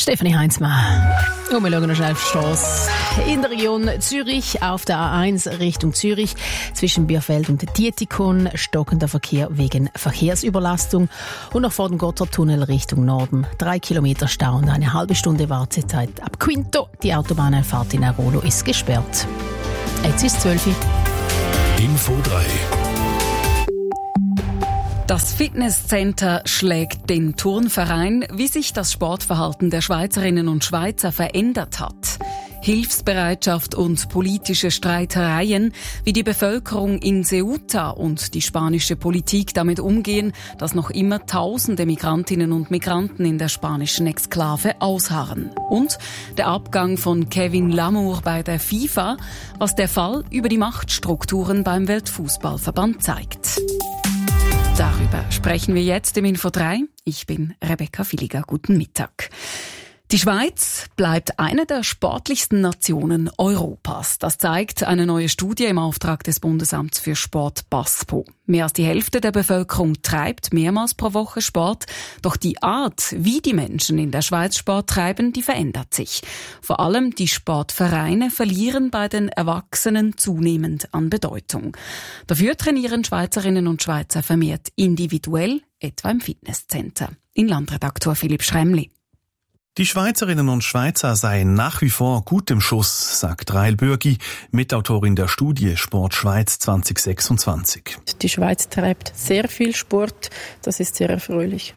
Stefanie Heinzmann. Und wir schauen noch schnell auf die Strasse. In der Region Zürich auf der A1 Richtung Zürich zwischen Bierfeld und Dietikon stockender Verkehr wegen Verkehrsüberlastung und noch vor dem Gotthardtunnel Richtung Norden 3 Kilometer Stau und eine halbe Stunde Wartezeit ab Quinto. Die Autobahneinfahrt in Airolo ist gesperrt. Jetzt ist 12 Uhr. Info 3. Das Fitnesscenter schlägt den Turnverein, wie sich das Sportverhalten der Schweizerinnen und Schweizer verändert hat. Hilfsbereitschaft und politische Streitereien, wie die Bevölkerung in Ceuta und die spanische Politik damit umgehen, dass noch immer Tausende Migrantinnen und Migranten in der spanischen Exklave ausharren. Und der Abgang von Kevin Lamour bei der FIFA, was der Fall über die Machtstrukturen beim Weltfußballverband zeigt. Darüber sprechen wir jetzt im Info 3. Ich bin Rebecca Villiger. Guten Mittag. Die Schweiz bleibt eine der sportlichsten Nationen Europas. Das zeigt eine neue Studie im Auftrag des Bundesamts für Sport BASPO. Mehr als die Hälfte der Bevölkerung treibt mehrmals pro Woche Sport. Doch die Art, wie die Menschen in der Schweiz Sport treiben, die verändert sich. Vor allem die Sportvereine verlieren bei den Erwachsenen zunehmend an Bedeutung. Dafür trainieren Schweizerinnen und Schweizer vermehrt individuell, etwa im Fitnesscenter. Inlandredaktor Philipp Schremli. Die Schweizerinnen und Schweizer seien nach wie vor gut im Schuss, sagt Rahel Bürgi, Mitautorin der Studie Sport Schweiz 2026. Die Schweiz treibt sehr viel Sport, das ist sehr erfreulich.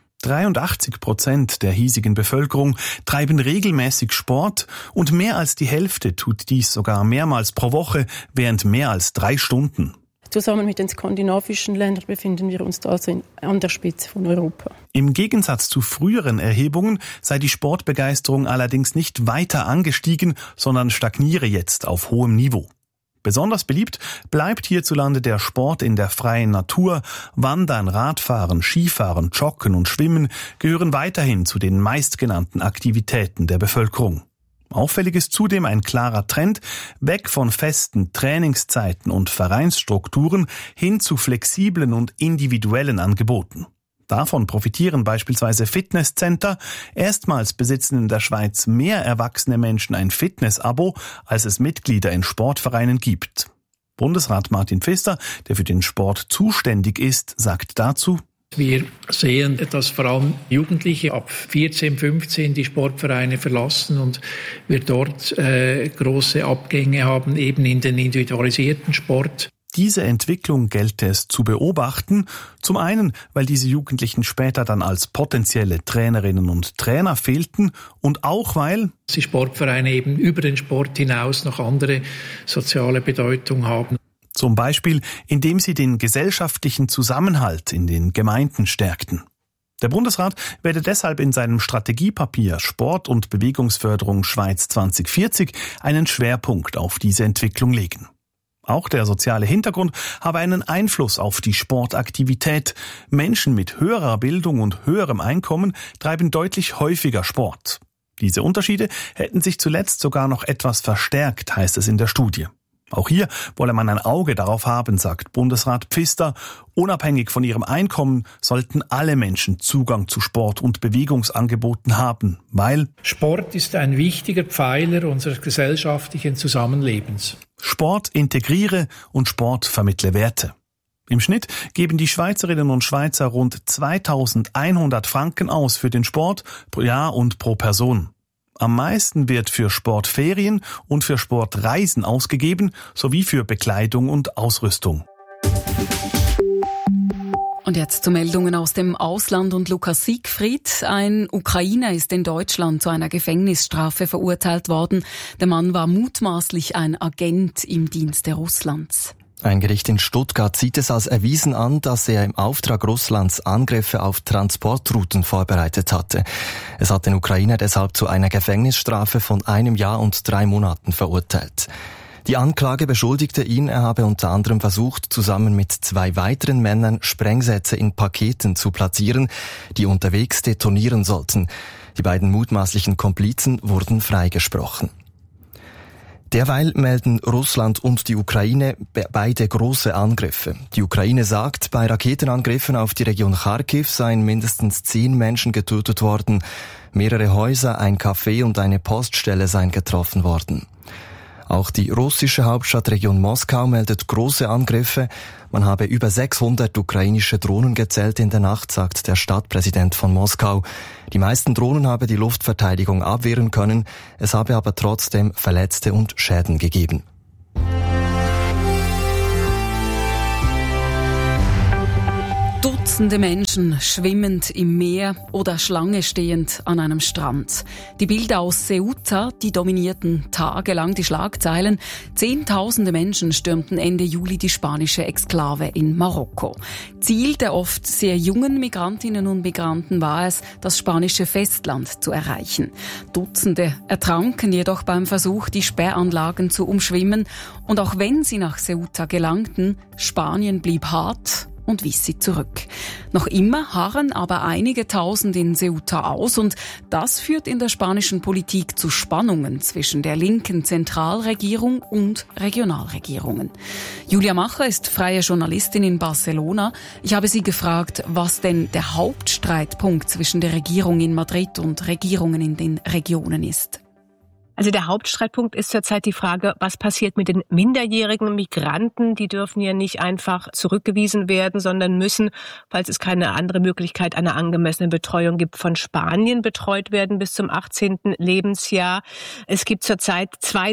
83% der hiesigen Bevölkerung treiben regelmäßig Sport und mehr als die Hälfte tut dies sogar mehrmals pro Woche während mehr als 3 Stunden. Zusammen mit den skandinavischen Ländern befinden wir uns also an der Spitze von Europa. Im Gegensatz zu früheren Erhebungen sei die Sportbegeisterung allerdings nicht weiter angestiegen, sondern stagniere jetzt auf hohem Niveau. Besonders beliebt bleibt hierzulande der Sport in der freien Natur. Wandern, Radfahren, Skifahren, Joggen und Schwimmen gehören weiterhin zu den meistgenannten Aktivitäten der Bevölkerung. Auffällig ist zudem ein klarer Trend weg von festen Trainingszeiten und Vereinsstrukturen hin zu flexiblen und individuellen Angeboten. Davon profitieren beispielsweise Fitnesscenter. Erstmals besitzen in der Schweiz mehr erwachsene Menschen ein Fitnessabo, als es Mitglieder in Sportvereinen gibt. Bundesrat Martin Pfister, der für den Sport zuständig ist, sagt dazu: Wir sehen, dass vor allem Jugendliche ab 14, 15 die Sportvereine verlassen und wir dort große Abgänge haben, eben in den individualisierten Sport. Diese Entwicklung gelte es zu beobachten. Zum einen, weil diese Jugendlichen später dann als potenzielle Trainerinnen und Trainer fehlten und auch weil die Sportvereine eben über den Sport hinaus noch andere soziale Bedeutung haben. Zum Beispiel, indem sie den gesellschaftlichen Zusammenhalt in den Gemeinden stärkten. Der Bundesrat werde deshalb in seinem Strategiepapier Sport- und Bewegungsförderung Schweiz 2040 einen Schwerpunkt auf diese Entwicklung legen. Auch der soziale Hintergrund habe einen Einfluss auf die Sportaktivität. Menschen mit höherer Bildung und höherem Einkommen treiben deutlich häufiger Sport. Diese Unterschiede hätten sich zuletzt sogar noch etwas verstärkt, heißt es in der Studie. Auch hier wolle man ein Auge darauf haben, sagt Bundesrat Pfister. Unabhängig von ihrem Einkommen sollten alle Menschen Zugang zu Sport- und Bewegungsangeboten haben, weil Sport ist ein wichtiger Pfeiler unseres gesellschaftlichen Zusammenlebens. Sport integriere und Sport vermittle Werte. Im Schnitt geben die Schweizerinnen und Schweizer rund 2.100 Franken aus für den Sport pro Jahr und pro Person. Am meisten wird für Sportferien und für Sportreisen ausgegeben, sowie für Bekleidung und Ausrüstung. Und jetzt zu Meldungen aus dem Ausland und Lukas Siegfried. Ein Ukrainer ist in Deutschland zu einer Gefängnisstrafe verurteilt worden. Der Mann war mutmaßlich ein Agent im Dienste Russlands. Ein Gericht in Stuttgart sieht es als erwiesen an, dass er im Auftrag Russlands Angriffe auf Transportrouten vorbereitet hatte. Es hat den Ukrainer deshalb zu einer Gefängnisstrafe von 1 Jahr und 3 Monaten verurteilt. Die Anklage beschuldigte ihn, er habe unter anderem versucht, zusammen mit 2 weiteren Männern Sprengsätze in Paketen zu platzieren, die unterwegs detonieren sollten. Die beiden mutmaßlichen Komplizen wurden freigesprochen. Derweil melden Russland und die Ukraine beide große Angriffe. Die Ukraine sagt, bei Raketenangriffen auf die Region Kharkiv seien mindestens 10 Menschen getötet worden. Mehrere Häuser, ein Café und eine Poststelle seien getroffen worden. Auch die russische Hauptstadtregion Moskau meldet große Angriffe. Man habe über 600 ukrainische Drohnen gezählt in der Nacht, sagt der Stadtpräsident von Moskau. Die meisten Drohnen habe die Luftverteidigung abwehren können. Es habe aber trotzdem Verletzte und Schäden gegeben. Dutzende Menschen schwimmend im Meer oder Schlange stehend an einem Strand. Die Bilder aus Ceuta, die dominierten tagelang die Schlagzeilen. Zehntausende Menschen stürmten Ende Juli die spanische Exklave in Marokko. Ziel der oft sehr jungen Migrantinnen und Migranten war es, das spanische Festland zu erreichen. Dutzende ertranken jedoch beim Versuch, die Sperranlagen zu umschwimmen. Und auch wenn sie nach Ceuta gelangten, Spanien blieb hart und wies sie zurück. Noch immer harren aber einige Tausend in Ceuta aus und das führt in der spanischen Politik zu Spannungen zwischen der linken Zentralregierung und Regionalregierungen. Julia Macher ist freie Journalistin in Barcelona. Ich habe sie gefragt, was denn der Hauptstreitpunkt zwischen der Regierung in Madrid und Regierungen in den Regionen ist. Also der Hauptstreitpunkt ist zurzeit die Frage, was passiert mit den minderjährigen Migranten? Die dürfen ja nicht einfach zurückgewiesen werden, sondern müssen, falls es keine andere Möglichkeit einer angemessenen Betreuung gibt, von Spanien betreut werden bis zum 18. Lebensjahr. Es gibt zurzeit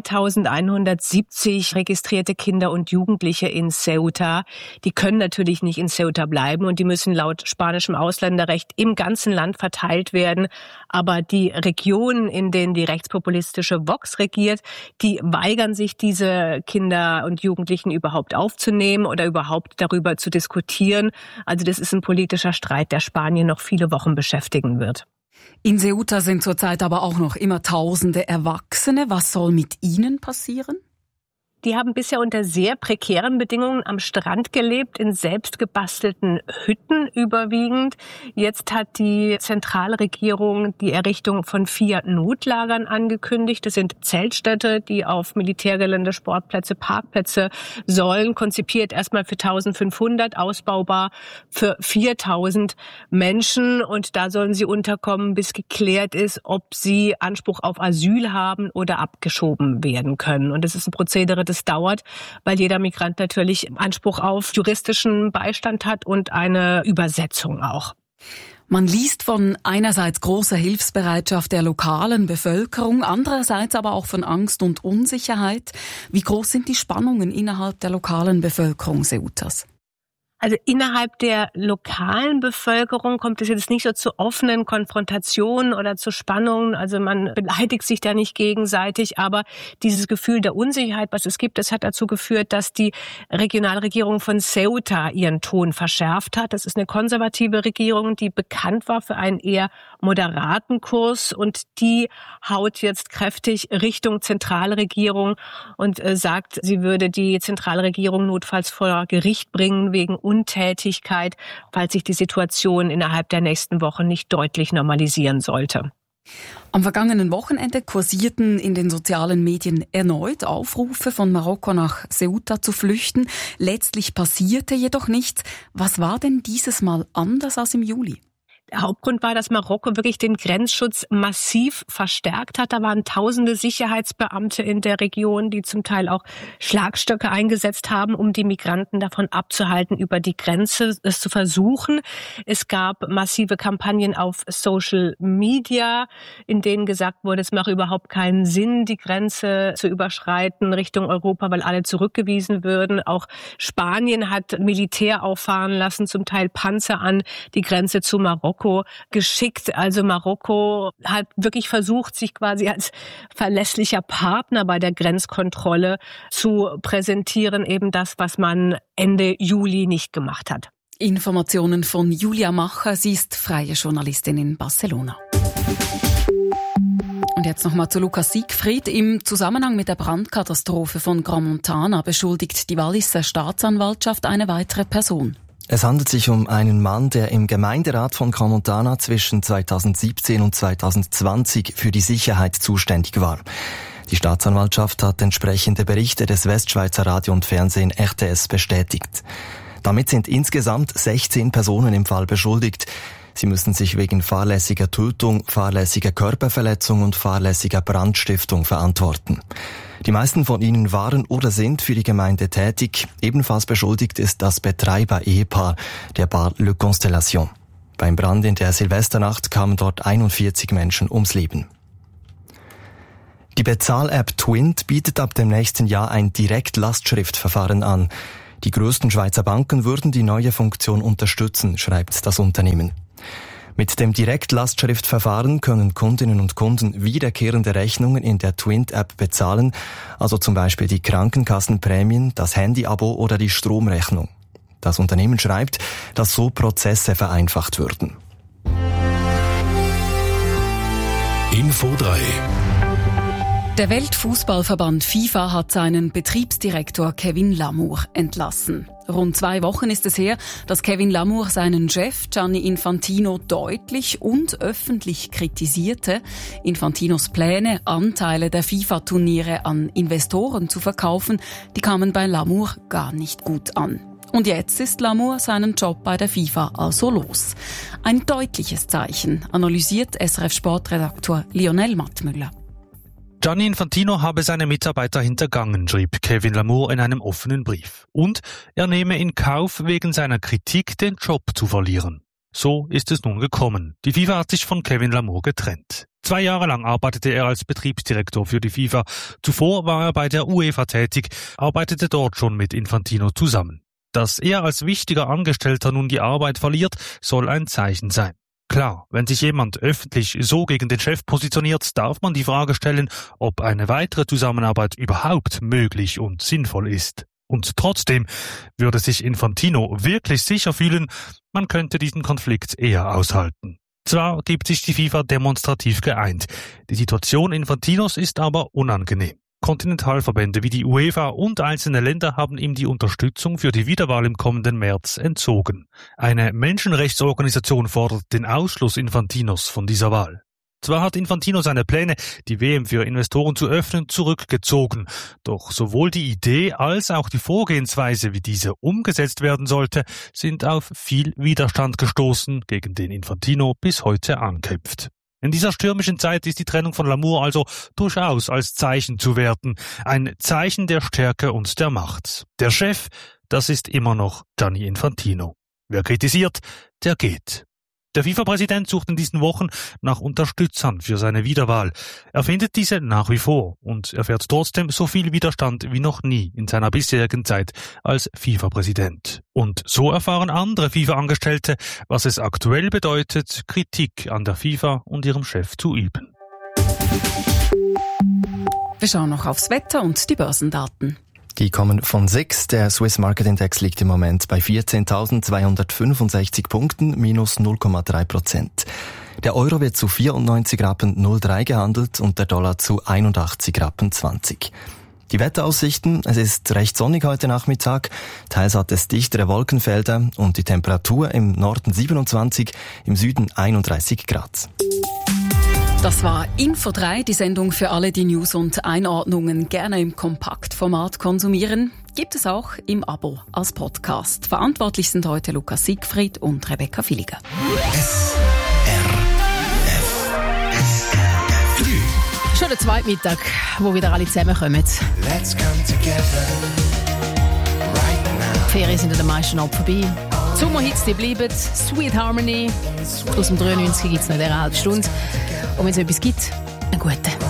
2170 registrierte Kinder und Jugendliche in Ceuta. Die können natürlich nicht in Ceuta bleiben und die müssen laut spanischem Ausländerrecht im ganzen Land verteilt werden. Aber die Regionen, in denen die rechtspopulistische Vox regiert, die weigern sich, diese Kinder und Jugendlichen überhaupt aufzunehmen oder überhaupt darüber zu diskutieren. Also das ist ein politischer Streit, der Spanien noch viele Wochen beschäftigen wird. In Ceuta sind zurzeit aber auch noch immer Tausende Erwachsene. Was soll mit ihnen passieren? Die haben bisher unter sehr prekären Bedingungen am Strand gelebt, in selbst gebastelten Hütten überwiegend. Jetzt hat die Zentralregierung die Errichtung von 4 Notlagern angekündigt. Das sind Zeltstädte, die auf Militärgelände, Sportplätze, Parkplätze sollen, konzipiert erstmal für 1500, ausbaubar für 4000 Menschen. Und da sollen sie unterkommen, bis geklärt ist, ob sie Anspruch auf Asyl haben oder abgeschoben werden können. Und das ist ein Prozedere, das dauert, weil jeder Migrant natürlich Anspruch auf juristischen Beistand hat und eine Übersetzung auch. Man liest von einerseits großer Hilfsbereitschaft der lokalen Bevölkerung, andererseits aber auch von Angst und Unsicherheit. Wie groß sind die Spannungen innerhalb der lokalen Bevölkerung Ceutas? Also innerhalb der lokalen Bevölkerung kommt es jetzt nicht so zu offenen Konfrontationen oder zu Spannungen. Also man beleidigt sich da nicht gegenseitig, aber dieses Gefühl der Unsicherheit, was es gibt, das hat dazu geführt, dass die Regionalregierung von Ceuta ihren Ton verschärft hat. Das ist eine konservative Regierung, die bekannt war für einen eher moderaten Kurs und die haut jetzt kräftig Richtung Zentralregierung und sagt, sie würde die Zentralregierung notfalls vor Gericht bringen wegen Untätigkeit, falls sich die Situation innerhalb der nächsten Wochen nicht deutlich normalisieren sollte. Am vergangenen Wochenende kursierten in den sozialen Medien erneut Aufrufe, von Marokko nach Ceuta zu flüchten. Letztlich passierte jedoch nichts. Was war denn dieses Mal anders als im Juli? Der Hauptgrund war, dass Marokko wirklich den Grenzschutz massiv verstärkt hat. Da waren tausende Sicherheitsbeamte in der Region, die zum Teil auch Schlagstöcke eingesetzt haben, um die Migranten davon abzuhalten, über die Grenze es zu versuchen. Es gab massive Kampagnen auf Social Media, in denen gesagt wurde, es mache überhaupt keinen Sinn, die Grenze zu überschreiten Richtung Europa, weil alle zurückgewiesen würden. Auch Spanien hat Militär auffahren lassen, zum Teil Panzer an die Grenze zu Marokko geschickt. Also Marokko hat wirklich versucht, sich quasi als verlässlicher Partner bei der Grenzkontrolle zu präsentieren. Eben das, was man Ende Juli nicht gemacht hat. Informationen von Julia Macher. Sie ist freie Journalistin in Barcelona. Und jetzt nochmal zu Lukas Siegfried. Im Zusammenhang mit der Brandkatastrophe von Grand Montana beschuldigt die Walliser Staatsanwaltschaft eine weitere Person. Es handelt sich um einen Mann, der im Gemeinderat von Grand Montana zwischen 2017 und 2020 für die Sicherheit zuständig war. Die Staatsanwaltschaft hat entsprechende Berichte des Westschweizer Radio und Fernsehen RTS bestätigt. Damit sind insgesamt 16 Personen im Fall beschuldigt. Sie müssen sich wegen fahrlässiger Tötung, fahrlässiger Körperverletzung und fahrlässiger Brandstiftung verantworten. Die meisten von ihnen waren oder sind für die Gemeinde tätig. Ebenfalls beschuldigt ist das Betreiber-Ehepaar der Bar Le Constellation. Beim Brand in der Silvesternacht kamen dort 41 Menschen ums Leben. Die Bezahl-App Twint bietet ab dem nächsten Jahr ein Direktlastschriftverfahren an. Die größten Schweizer Banken würden die neue Funktion unterstützen, schreibt das Unternehmen. Mit dem Direktlastschriftverfahren können Kundinnen und Kunden wiederkehrende Rechnungen in der Twint-App bezahlen, also zum Beispiel die Krankenkassenprämien, das Handy-Abo oder die Stromrechnung. Das Unternehmen schreibt, dass so Prozesse vereinfacht würden. Info 3. Der Weltfußballverband FIFA hat seinen Betriebsdirektor Kevin Lamour entlassen. Rund 2 Wochen ist es her, dass Kevin Lamour seinen Chef Gianni Infantino deutlich und öffentlich kritisierte. Infantinos Pläne, Anteile der FIFA-Turniere an Investoren zu verkaufen, die kamen bei Lamour gar nicht gut an. Und jetzt ist Lamour seinen Job bei der FIFA also los. Ein deutliches Zeichen, analysiert SRF-Sportredaktor Lionel Mattmüller. Gianni Infantino habe seine Mitarbeiter hintergangen, schrieb Kevin Lamour in einem offenen Brief. Und er nehme in Kauf, wegen seiner Kritik den Job zu verlieren. So ist es nun gekommen. Die FIFA hat sich von Kevin Lamour getrennt. 2 Jahre lang arbeitete er als Betriebsdirektor für die FIFA. Zuvor war er bei der UEFA tätig, arbeitete dort schon mit Infantino zusammen. Dass er als wichtiger Angestellter nun die Arbeit verliert, soll ein Zeichen sein. Klar, wenn sich jemand öffentlich so gegen den Chef positioniert, darf man die Frage stellen, ob eine weitere Zusammenarbeit überhaupt möglich und sinnvoll ist. Und trotzdem würde sich Infantino wirklich sicher fühlen, man könnte diesen Konflikt eher aushalten. Zwar gibt sich die FIFA demonstrativ geeint, die Situation Infantinos ist aber unangenehm. Kontinentalverbände wie die UEFA und einzelne Länder haben ihm die Unterstützung für die Wiederwahl im kommenden März entzogen. Eine Menschenrechtsorganisation fordert den Ausschluss Infantinos von dieser Wahl. Zwar hat Infantino seine Pläne, die WM für Investoren zu öffnen, zurückgezogen. Doch sowohl die Idee als auch die Vorgehensweise, wie diese umgesetzt werden sollte, sind auf viel Widerstand gestoßen, gegen den Infantino bis heute ankämpft. In dieser stürmischen Zeit ist die Trennung von Lamour also durchaus als Zeichen zu werten. Ein Zeichen der Stärke und der Macht. Der Chef, das ist immer noch Gianni Infantino. Wer kritisiert, der geht. Der FIFA-Präsident sucht in diesen Wochen nach Unterstützern für seine Wiederwahl. Er findet diese nach wie vor und erfährt trotzdem so viel Widerstand wie noch nie in seiner bisherigen Zeit als FIFA-Präsident. Und so erfahren andere FIFA-Angestellte, was es aktuell bedeutet, Kritik an der FIFA und ihrem Chef zu üben. Wir schauen noch aufs Wetter und die Börsendaten. Die kommen von SIX. Der Swiss Market Index liegt im Moment bei 14.265 Punkten, minus 0,3%. Der Euro wird zu 94,03 Rappen gehandelt und der Dollar zu 81,20 Rappen. Die Wetteraussichten: Es ist recht sonnig heute Nachmittag, teils hat es dichtere Wolkenfelder und die Temperatur im Norden 27, im Süden 31 Grad. Das war Info 3, die Sendung für alle, die News und Einordnungen gerne im Kompaktformat konsumieren. Gibt es auch im Abo als Podcast. Verantwortlich sind heute Lukas Siegfried und Rebecca Villiger. Schon der zweite Mittag, wo wieder alle zusammenkommen. Let's come together right now. Die Ferien sind den meisten ab vorbei. Die Sommerhits, die bleiben. Sweet Harmony aus dem 93 gibt es noch in dieser halben Stunde. Und wenn es etwas gibt, einen guten.